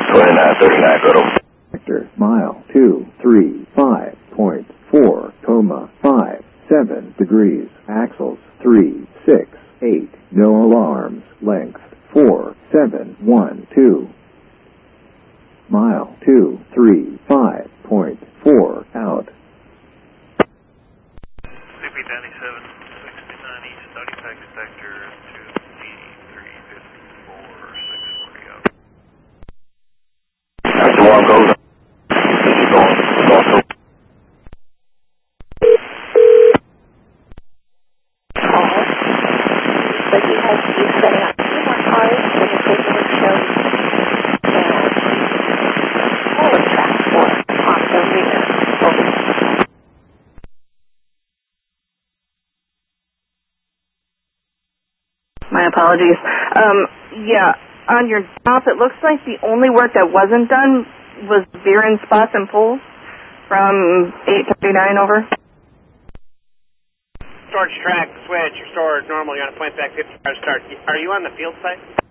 2939, go to Sector, mile 235.4, coma 57 degrees, axles 368, no alarms, length 4712. Mile 235.4, out. CP97, 69 East, 35 sector, 28354, 640 out. After one goes, going through. But he has to be setting up 2 more cars for the paperwork show and all of track 4 off the rear. Over. My apologies. Yeah, on your top, it looks like the only work that wasn't done was veering spots and pulls from 839 over. Storage track, switch, you're stored normally on a point back 50 hour start. Are you on the field site?